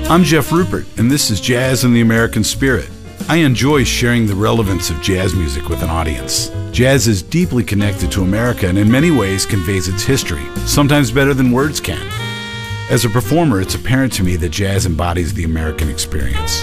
I'm Jeff Rupert, and this is Jazz in the American Spirit. I enjoy sharing the relevance of jazz music with an audience. Jazz is deeply connected to America and in many ways conveys its history, sometimes better than words can. As a performer, it's apparent to me that jazz embodies the American experience.